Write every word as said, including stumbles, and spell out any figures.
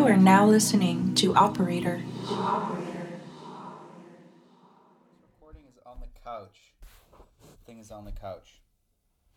are now listening to Operator. Recording is on the couch. Thing is on the couch.